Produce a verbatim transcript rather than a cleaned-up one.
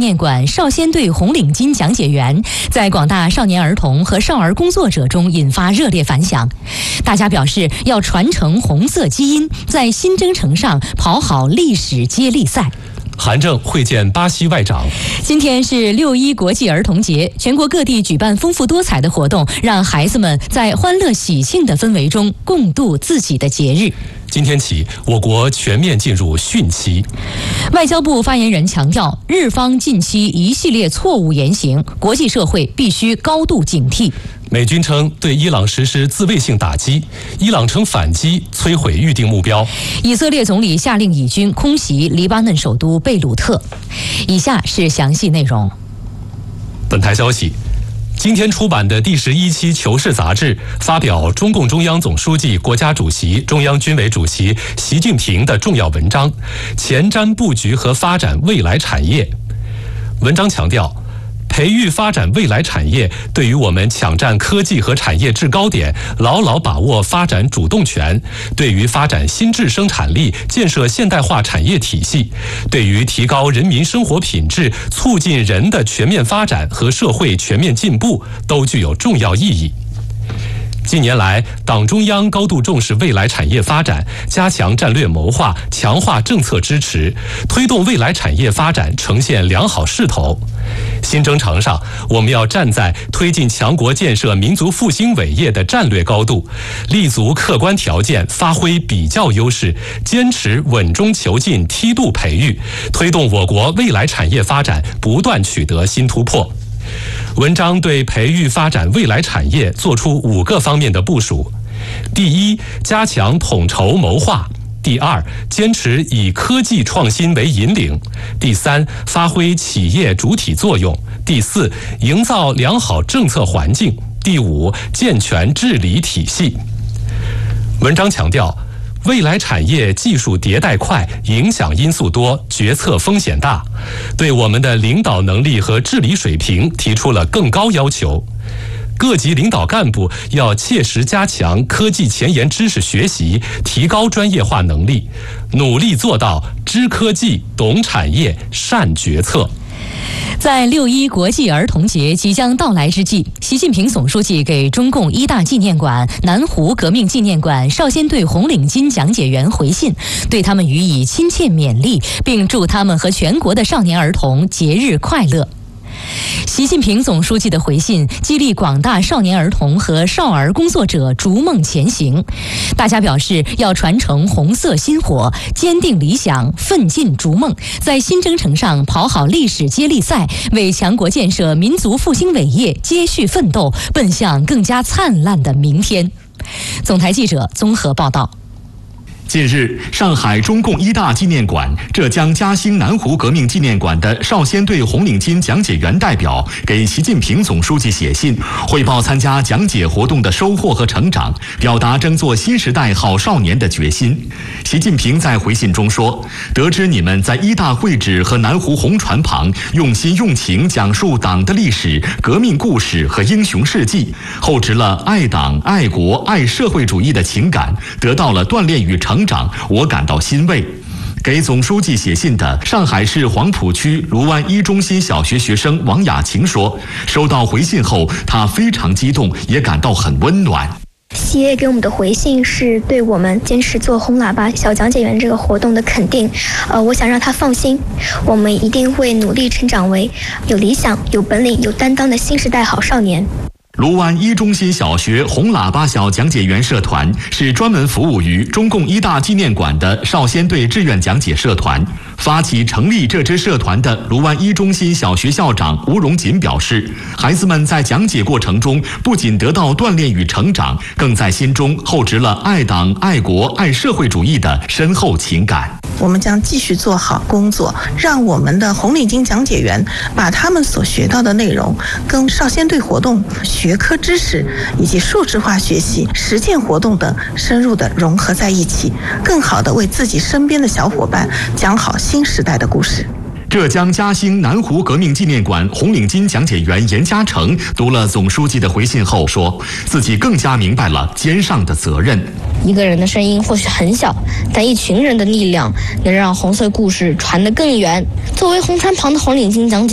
念馆少先队红领巾讲解员，在广大少年儿童和少儿工作者中引发热烈反响。大家表示要传承红色基因，在新征程上跑好历史接力赛。 韩正会见巴西外长。 今天是六一国际儿童节，全国各地举办丰富多彩的活动，让孩子们在欢乐喜庆的氛围中共度自己的节日。 今天起，我国全面进入汛期。 外交部发言人强调，日方近期一系列错误言行，国际社会必须高度警惕。 美军称对伊朗实施自卫性打击，伊朗称反击摧毁预定目标。 以色列总理下令以军空袭黎巴嫩首都贝鲁特。以下是详细内容。 本台消息，今天出版的第十一期《求是》杂志发表中共中央总书记、国家主席、中央军委主席习近平的重要文章，前瞻布局和发展未来产业。文章强调，培育发展未来产业对于我们抢占科技和产业制高点，牢牢把握发展主动权，对于发展新质生产力、建设现代化产业体系，对于提高人民生活品质、促进人的全面发展和社会全面进步都具有重要意义。近年来，党中央高度重视未来产业发展，加强战略谋划，强化政策支持，推动未来产业发展呈现良好势头。新征程上，我们要站在推进强国建设民族复兴伟业的战略高度，立足客观条件，发挥比较优势，坚持稳中求进梯度培育，推动我国未来产业发展不断取得新突破。文章对培育发展未来产业作出五个方面的部署：第一，加强统筹谋划；第二，坚持以科技创新为引领；第三，发挥企业主体作用；第四，营造良好政策环境；第五，健全治理体系。文章强调，未来产业技术迭代快，影响因素多，决策风险大，对我们的领导能力和治理水平提出了更高要求。各级领导干部要切实加强科技前沿知识学习，提高专业化能力，努力做到知科技、懂产业、善决策。 在六一国际儿童节即将到来之际，习近平总书记给中共一大纪念馆、南湖革命纪念馆少先队红领巾讲解员回信，对他们予以亲切勉励，并祝他们和全国的少年儿童节日快乐。习近平总书记的回信激励广大少年儿童和少儿工作者逐梦前行。大家表示要传承红色薪火，坚定理想，奋进逐梦，在新征程上跑好历史接力赛，为强国建设民族复兴伟业接续奋斗，奔向更加灿烂的明天。总台记者综合报道。 近日，上海中共一大纪念馆、浙江嘉兴南湖革命纪念馆的少先队红领巾讲解员代表给习近平总书记写信，汇报参加讲解活动的收获和成长，表达争做新时代好少年的决心。习近平在回信中说，得知你们在一大会址和南湖红船旁用心用情讲述党的历史、革命故事和英雄事迹，厚植了爱党、爱国、爱社会主义的情感，得到了锻炼与成长。成长，我感到欣慰。给总书记写信的上海市黄浦区卢湾一中心小学学生王雅晴说，收到回信后，她非常激动，也感到很温暖。 习爷给我们的回信是对我们坚持做红喇叭小讲解员这个活动的肯定，呃，我想让他放心，我们一定会努力成长为有理想、有本领、有担当的新时代好少年。 卢湾一中心小学红喇叭小讲解员社团是专门服务于中共一大纪念馆的少先队志愿讲解社团。发起成立这支社团的卢湾一中心小学校长吴荣锦表示，孩子们在讲解过程中不仅得到锻炼与成长，更在心中厚植了爱党、爱国、爱社会主义的深厚情感。 我们将继续做好工作，让我们的红领巾讲解员把他们所学到的内容跟少先队活动、学科知识以及数字化学习、实践活动等深入的融合在一起，更好地为自己身边的小伙伴讲好新时代的故事。 浙江嘉兴南湖革命纪念馆红领巾讲解员严嘉诚读了总书记的回信后说，自己更加明白了肩上的责任。 一个人的声音或许很小，但一群人的力量能让红色故事传得更远。作为红船旁的红领巾讲解